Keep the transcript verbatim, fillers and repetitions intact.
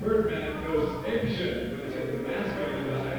Birdman goes apeshit when it's in the masculine eye.